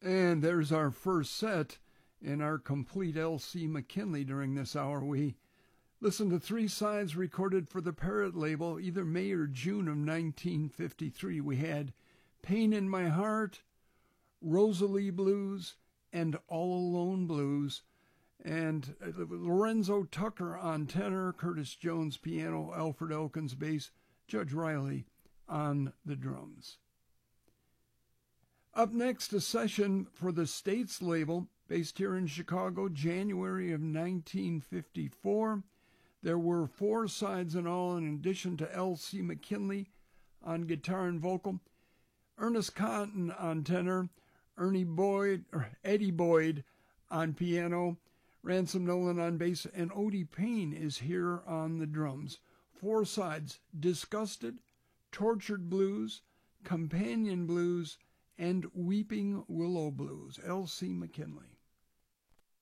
And there's our first set in our complete L.C. McKinley during this hour. We listened to three sides recorded for the Parrot label, either May or June of 1953. We had Pain in My Heart, Rosalie Blues, and All Alone Blues. And Lorenzo Tucker on tenor, Curtis Jones piano, Alfred Elkins bass, Judge Riley on the drums. Up next, a session for the States label, based here in Chicago, January of 1954. There were four sides in all, in addition to L.C. McKinley on guitar and vocal, Ernest Cotton on tenor, Eddie Boyd on piano, Ransom Nolan on bass, and Odie Payne is here on the drums. Four sides: Disgusted, Tortured Blues, Companion Blues, and Weeping Willow Blues. L.C. McKinley.